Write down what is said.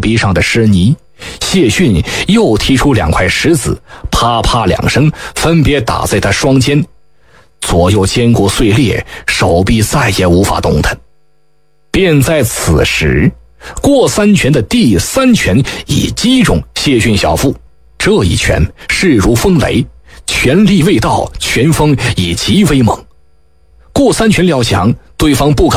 臂上的湿泥，谢逊又提出2块石子，啪啪2声，分别打在他双肩，左右肩骨碎裂，手臂再也无法动弹。便在此时，过3拳的第3拳已击中谢逊小腹，这一拳势如风雷，拳力未到，拳风已极为猛。过3拳料响，对方不敢